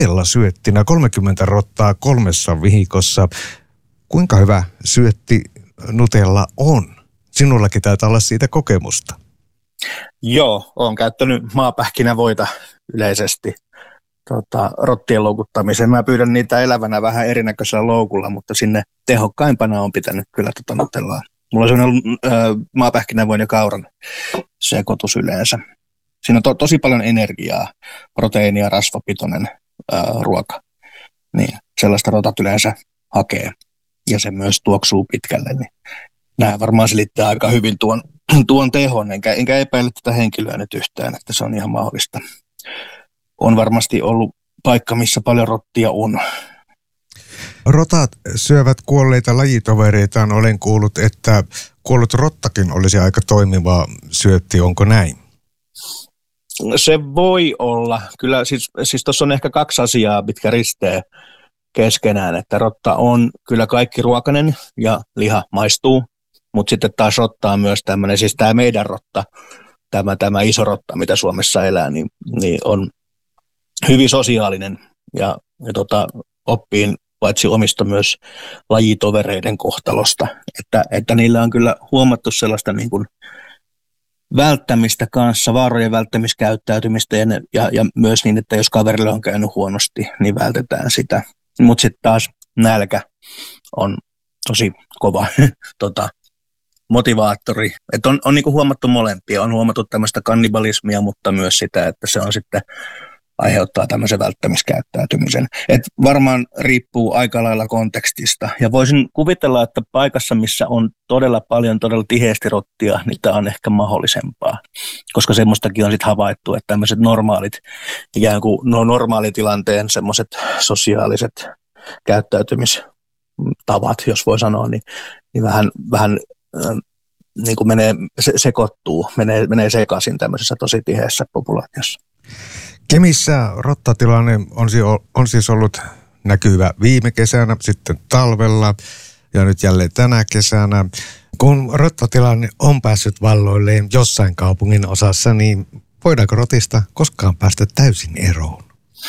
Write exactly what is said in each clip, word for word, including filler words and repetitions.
syöttinä kolmekymmentä rottaa kolmessa viikossa. Kuinka hyvä syötti Nutella on? Sinullakin taitaa olla siitä kokemusta. Joo, olen käyttänyt maapähkinävoita yleisesti tota, rottien loukuttamiseen. Mä pyydän niitä elävänä vähän erinäköisellä loukulla, mutta sinne tehokkaimpana on pitänyt kyllä tota Nutellaa. Mulla on sellainen äh, maapähkinävoin ja kauran sekoitus yleensä. Siinä on to- tosi paljon energiaa, proteiinia, rasvapitoinen äh, ruoka. Niin, sellaista rotat yleensä hakee ja se myös tuoksuu pitkälle. Niin nämä varmaan selittää aika hyvin tuon, tuon tehon, enkä, enkä epäile tätä henkilöä nyt yhtään, että se on ihan mahdollista. On varmasti ollut paikka, missä paljon rottia on. Rotat syövät kuolleita lajitovereitaan. Olen kuullut, että kuollut rottakin olisi aika toimiva syötti. Onko näin? Se voi olla. Kyllä siis, siis tuossa on ehkä kaksi asiaa, mitkä ristee keskenään. Että rotta on kyllä kaikki ruokainen ja liha maistuu, mutta sitten taas rotta on myös tämmöinen, siis tämä meidän rotta, tämä, tämä iso rotta, mitä Suomessa elää, niin, niin on hyvin sosiaalinen ja, ja tota, oppii paitsi omista myös lajitovereiden kohtalosta, että, että niillä on kyllä huomattu sellaista niin kuin välttämistä kanssa, vaarojen välttämiskäyttäytymistä ja, ne, ja, ja myös niin, että jos kaverille on käynyt huonosti, niin vältetään sitä. Mutta sitten taas nälkä on tosi kova tota, motivaattori. Et on on niin kuin huomattu molempia, on huomattu tämmöistä kannibalismia, mutta myös sitä, että se on sitten aiheuttaa tämmöisen välttämiskäyttäytymisen. Et varmaan riippuu aika lailla kontekstista. Ja voisin kuvitella, että paikassa, missä on todella paljon, todella tiheästi rottia, niin tämä on ehkä mahdollisempaa. Koska semmoistakin on sitten havaittu, että tämmöiset normaalit, ikään kuin no normaalitilanteen semmoiset sosiaaliset käyttäytymistavat, jos voi sanoa, niin, niin vähän, vähän äh, niin kuin menee, se, sekoittuu, menee, menee sekaisin tämmöisessä tosi tiheässä populaatiossa. Kemissä rottatilanne on, on siis ollut näkyvä viime kesänä, sitten talvella ja nyt jälleen tänä kesänä. Kun rottatilanne on päässyt valloilleen jossain kaupungin osassa, niin voidaanko rotista koskaan päästä täysin eroon?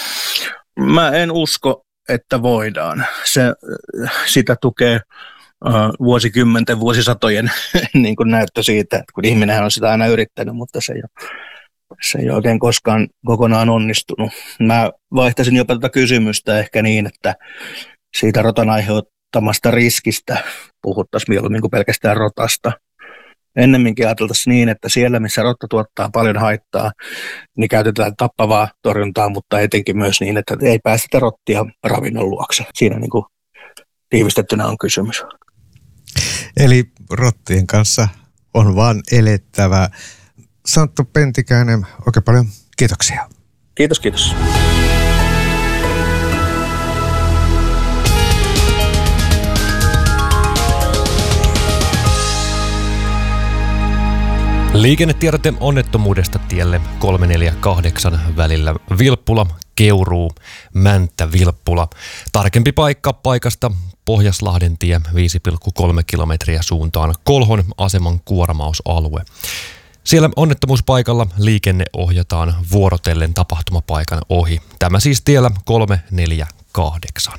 Mä en usko, että voidaan. Se, sitä tukee uh, vuosikymmenten, vuosisatojen niin kuin näyttö siitä, että kun ihminenhän on sitä aina yrittänyt, mutta se ei ole. Se ei oikein koskaan kokonaan onnistunut. Mä vaihtaisin jopa tätä kysymystä ehkä niin, että siitä rotan aiheuttamasta riskistä puhuttaisiin mieluummin kuin pelkästään rotasta. Ennemminkin ajateltaisiin niin, että siellä missä rotta tuottaa paljon haittaa, niin käytetään tappavaa torjuntaa, mutta etenkin myös niin, että ei päästetä rottia ravinnon luokse. Siinä niin kuin tiivistettynä on kysymys. Eli rottien kanssa on vaan elettävä. Santtu Pentikäinen, oikein paljon kiitoksia. Kiitos, kiitos. Liikennetiedote onnettomuudesta tielle kolme neljä kahdeksan välillä Vilppula, Keuruu, Mänttä, Vilppula. Tarkempi paikka paikasta Pohjaslahden tie viisi pilkku kolme kilometriä suuntaan Kolhon aseman kuormausalue. Siellä onnettomuuspaikalla liikenne ohjataan vuorotellen tapahtumapaikan ohi. Tämä siis tiellä kolme neljä kahdeksan.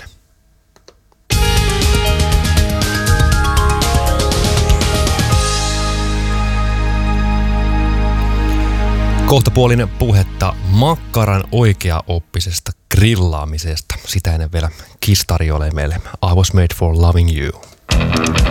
Kohtapuolinen puhetta makkaran oikeaoppisesta grillaamisesta. Sitä ennen vielä Kiss tarjoilee meille I Was Made for Loving You.